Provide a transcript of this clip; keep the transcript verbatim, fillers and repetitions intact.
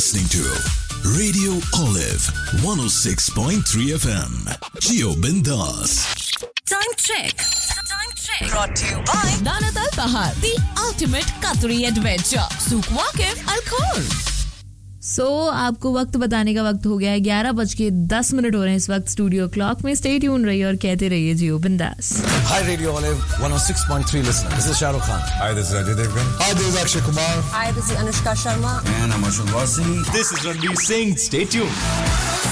listening to Radio Olive one oh six point three F M. Gio Bindas. Time check. Time check. Brought to you by Danat Al Bahar, the ultimate Qatari adventure. Souk Waqif Al Khor. So so, आपको वक्त बताने का वक्त हो गया है. ग्यारह बज के दस मिनट हो रहे हैं इस वक्त स्टूडियो क्लॉक में. स्टे ट्यून रहिए और कहते रहिए जियो बिंदास. Hi Radio Olive one oh six point three listener. This is Shah Rukh Khan. Hi, this is Ajay Devgan. Hi, this is Akshay Kumar. Hi, this is Anushka Sharma. And I'm Ashwin Wasi. This is Ranveer Singh. Stay tuned.